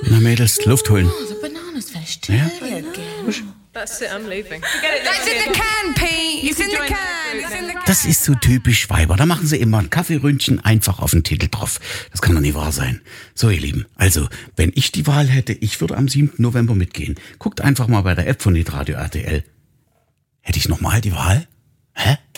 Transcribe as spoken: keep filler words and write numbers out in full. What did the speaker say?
Na Mädels, Luft holen. Oh, the bananas finished Ja. again. That's it, I'm leaving. It's in the can, Pete. It's in the can. It's in the can. Das ist so typisch Weiber. Da machen sie immer ein Kaffeeründchen einfach auf den Titel drauf. Das kann doch nie wahr sein. So, ihr Lieben, also, wenn ich die Wahl hätte, ich würde am siebten November mitgehen. Guckt einfach mal bei der App von Hitradio R T L. Hätte ich nochmal die Wahl? Hä?